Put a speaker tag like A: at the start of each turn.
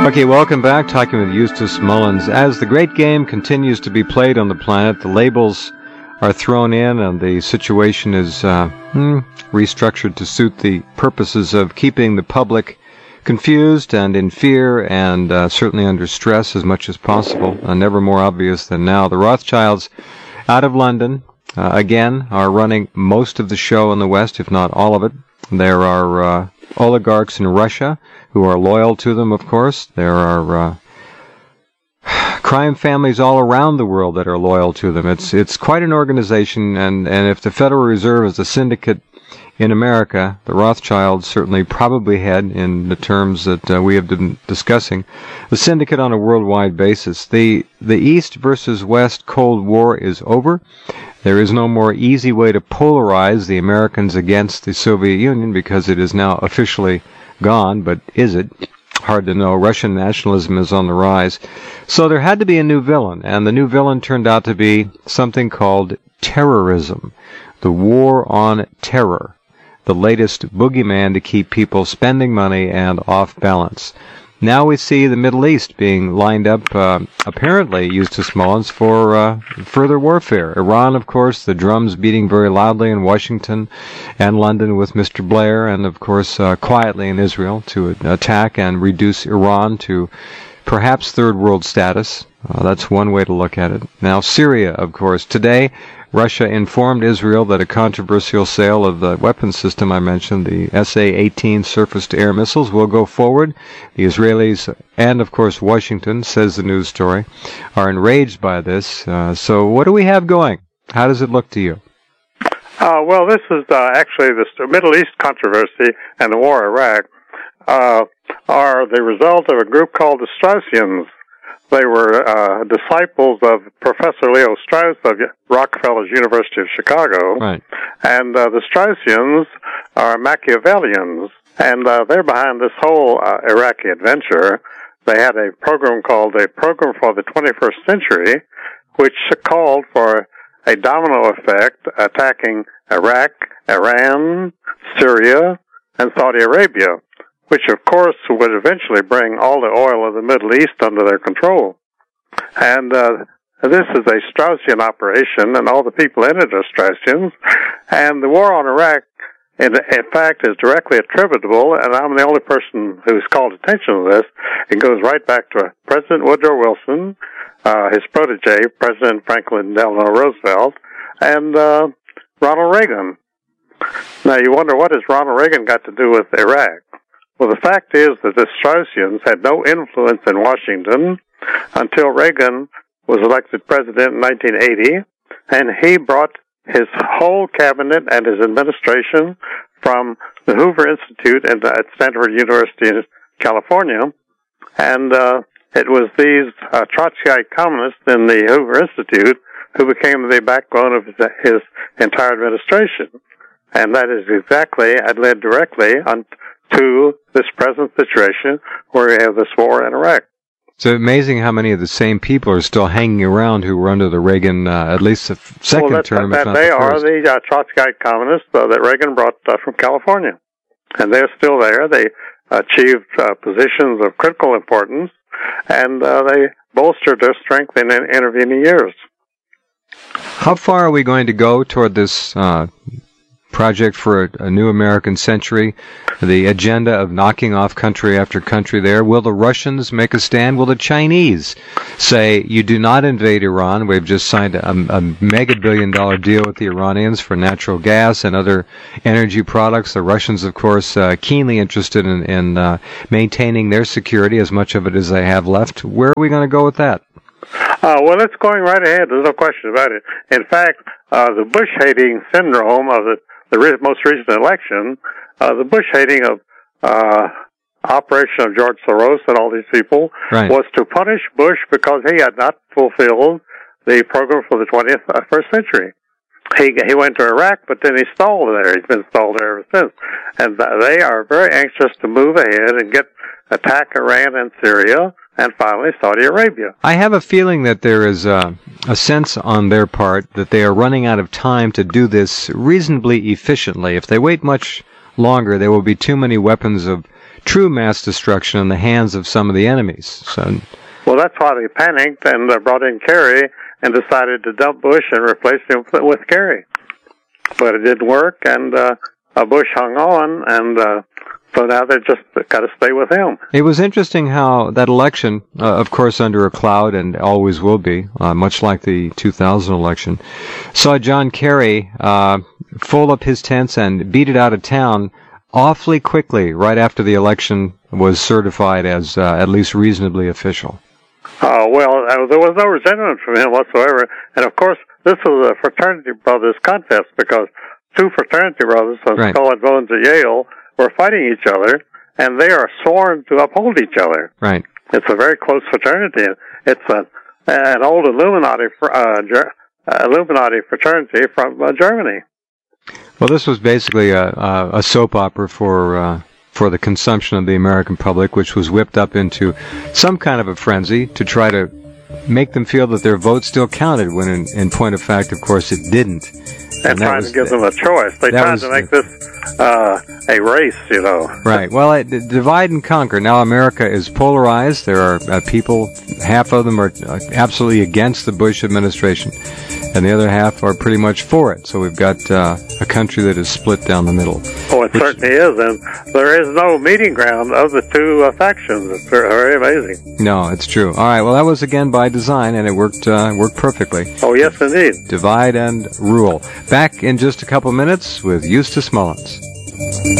A: Okay, welcome back. Talking with Eustace Mullins. As the great game continues to be played on the planet, the labels are thrown in and the situation is restructured to suit the purposes of keeping the public confused and in fear and certainly under stress as much as possible. Never more obvious than now. The Rothschilds out of London, again, are running most of the show in the West, if not all of it. There are oligarchs in Russia who are loyal to them, of course. There are crime families all around the world that are loyal to them. It's quite an organization, and if the Federal Reserve is a syndicate in America, the Rothschilds certainly probably had, in the terms that we have been discussing, the syndicate on a worldwide basis. The East versus West Cold War is over. There is no more easy way to polarize the Americans against the Soviet Union because it is now officially gone, but is it? Hard to know. Russian nationalism is on the rise. So there had to be a new villain, and the new villain turned out to be something called terrorism. The war on terror. The latest boogeyman to keep people spending money and off balance. Now we see the Middle East being lined up, apparently, Eustace Mullins, for further warfare. Iran, of course, the drums beating very loudly in Washington and London with Mr. Blair, and, of course, quietly in Israel to attack and reduce Iran to perhaps third world status. That's one way to look at it. Now, Syria, of course. Today, Russia informed Israel that a controversial sale of the weapons system I mentioned, the SA-18 surface-to-air missiles, will go forward. The Israelis and, of course, Washington, says the news story, are enraged by this. So what do we have going? How does it look to you?
B: Well, this is actually the Middle East controversy and the war in Iraq are the result of a group called the Straussians. They were disciples of Professor Leo Strauss of Rockefeller's University of Chicago.
A: Right.
B: And the Straussians are Machiavellians, and they're behind this whole Iraqi adventure. They had a program called the Program for the 21st Century, which called for a domino effect attacking Iraq, Iran, Syria, and Saudi Arabia, which of course would eventually bring all the oil of the Middle East under their control. And this is a Straussian operation, and all the people in it are Straussians. And the war on Iraq, in fact, is directly attributable, and I'm the only person who's called attention to this. It goes right back to President Woodrow Wilson, his protege, President Franklin Delano Roosevelt, and Ronald Reagan. Now, you wonder, what has Ronald Reagan got to do with Iraq? Well, the fact is that the Straussians had no influence in Washington until Reagan was elected president in 1980, and he brought his whole cabinet and his administration from the Hoover Institute at Stanford University in California, and it was these Trotskyite communists in the Hoover Institute who became the backbone of his entire administration. And that is exactly, had led directly to this present situation where we have this war in Iraq.
A: It's amazing how many of the same people are still hanging around who were under the Reagan, at least the second term, if not the first.
B: They are the Trotskyite communists that Reagan brought from California. And they're still there. They achieved positions of critical importance, and they bolstered their strength in intervening years.
A: How far are we going to go toward this project for a new American century, the agenda of knocking off country after country there? Will the Russians make a stand? Will the Chinese say, you do not invade Iran? We've just signed a mega-billion-dollar deal with the Iranians for natural gas and other energy products. The Russians, of course, keenly interested in maintaining their security, as much of it as they have left. Where are we going to go with that?
B: Well, it's going right ahead. There's no question about it. In fact, the Bush-hating syndrome of the most recent election, the Bush-hating of operation of George Soros and all these people,
A: right,
B: was to punish Bush because he had not fulfilled the program for the 21st century. He went to Iraq, but then he stalled there. He's been stalled there ever since. And they are very anxious to move ahead and attack Iran and Syria, and finally Saudi Arabia.
A: I have a feeling that there is a sense on their part that they are running out of time to do this reasonably efficiently. If they wait much longer, there will be too many weapons of true mass destruction in the hands of some of the enemies. So,
B: well, that's why they panicked and brought in Kerry and decided to dump Bush and replace him with Kerry. But it didn't work, and Bush hung on, and so now they just got to stay with him.
A: It was interesting how that election, of course under a cloud and always will be, much like the 2000 election, saw John Kerry fold up his tents and beat it out of town awfully quickly right after the election was certified as at least reasonably official.
B: Well, there was no resentment from him whatsoever. And, of course, this was a fraternity brothers contest because two fraternity brothers,
A: Right.
B: Skull and Bones at Yale, were fighting each other, and they are sworn to uphold each other.
A: Right.
B: It's a very close fraternity. It's an old Illuminati fraternity from Germany.
A: Well, this was basically a soap opera for the consumption of the American public, which was whipped up into some kind of a frenzy to try to make them feel that their vote still counted, when in point of fact, of course, it didn't.
B: And trying to give them a choice. They tried to make this a race, you know.
A: Right. Well, divide and conquer. Now America is polarized. There are people, half of them are absolutely against the Bush administration, and the other half are pretty much for it. So we've got a country that is split down the middle.
B: Oh, it certainly is. And there is no meeting ground of the two factions. It's very amazing.
A: No, it's true. All right. Well, that was again by design, and it worked perfectly.
B: Oh, yes, indeed.
A: Divide and rule. Back in just a couple minutes with Eustace Mullins.